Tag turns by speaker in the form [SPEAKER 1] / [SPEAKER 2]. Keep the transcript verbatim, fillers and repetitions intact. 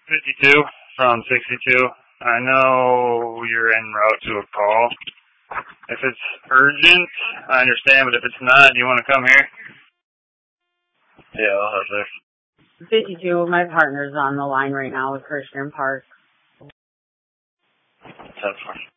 [SPEAKER 1] fifty-two from sixty-two. I know you're en route to a call. If it's urgent, I understand, but if it's not, do you want to come here? Yeah, I'll have there.
[SPEAKER 2] fifty-two, my partner's on the line right now with Christian Park.
[SPEAKER 1] ten four.